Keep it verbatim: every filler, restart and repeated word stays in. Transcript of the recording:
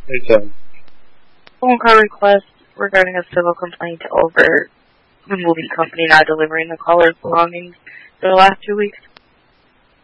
Okay. Phone call request regarding a civil complaint over the moving company not delivering the caller's belongings for the last two weeks.